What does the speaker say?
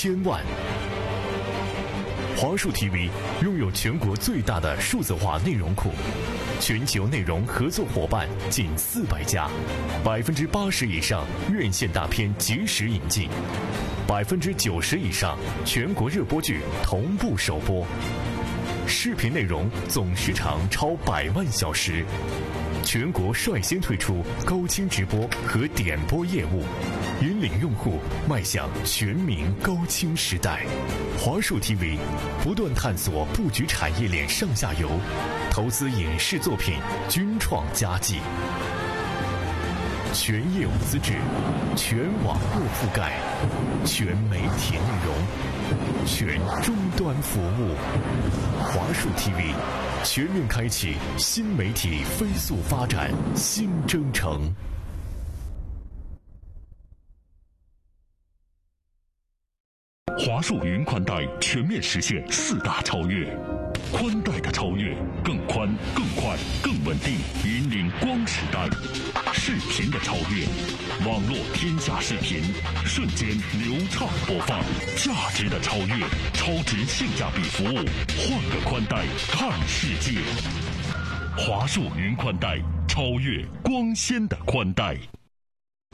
1000万。华数 TV 拥有全国最大的数字化内容库，全球内容合作伙伴近400家，80%以上院线大片及时引进，90%以上全国热播剧同步首播，视频内容总时长超100万小时，全国率先推出高清直播和点播业务，引领用户迈向全民高清时代。华数 TV 不断探索布局产业链上下游，投资影视作品均创佳绩，全业务资质，全网络覆盖，全媒体内容，全终端服务。华数 TV 全面开启新媒体飞速发展新征程。 华数云宽带全面实现4大超越，宽带的超越，更宽、更快、更稳定，引领光时代；视频的超越，网络天下视频，瞬间流畅播放；价值的超越，超值性价比服务，换个宽带看世界。华数云宽带，超越光纤的宽带。